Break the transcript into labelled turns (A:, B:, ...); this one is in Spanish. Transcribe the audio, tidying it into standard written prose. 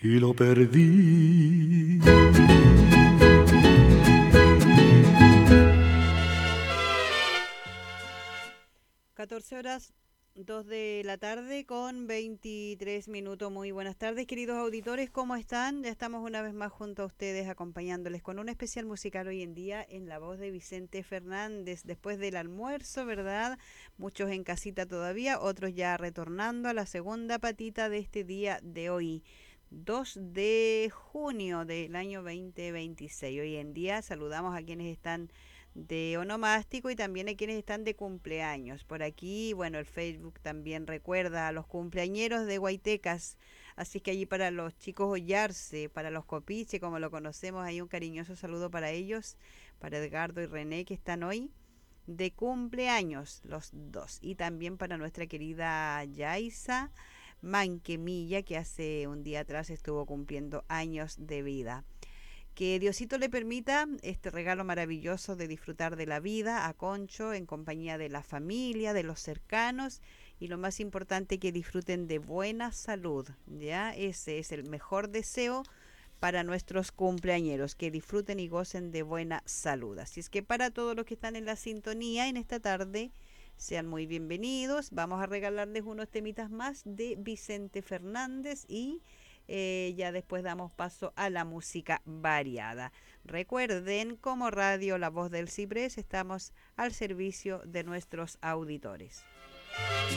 A: y lo perdí.
B: 14:02 de la tarde con 23 minutos. Muy buenas tardes, queridos auditores, ¿cómo están? Ya estamos una vez más junto a ustedes acompañándoles con un especial musical hoy en día en la voz de Vicente Fernández. Después del almuerzo, ¿verdad? Muchos en casita todavía, otros ya retornando a la segunda patita de este día de hoy. 2 de junio del año 2026. Hoy en día saludamos a quienes están de onomástico y también a quienes están de cumpleaños. Por aquí, bueno, el Facebook también recuerda a los cumpleañeros de Guaitecas, así que allí para los chicos Ollarse, para los Copiche, como lo conocemos, hay un cariñoso saludo para ellos, para Edgardo y René que están hoy de cumpleaños, los dos, y también para nuestra querida Yaisa Manquemilla, que hace un día atrás estuvo cumpliendo años de vida. Que Diosito le permita este regalo maravilloso de disfrutar de la vida a Concho en compañía de la familia, de los cercanos y lo más importante que disfruten de buena salud, ¿ya? Ese es el mejor deseo para nuestros cumpleañeros, que disfruten y gocen de buena salud. Así es que para todos los que están en la sintonía en esta tarde, sean muy bienvenidos. Vamos a regalarles unos temitas más de Vicente Fernández y ya después damos paso a la música variada. Recuerden, como Radio La Voz del Ciprés, estamos al servicio de nuestros auditores.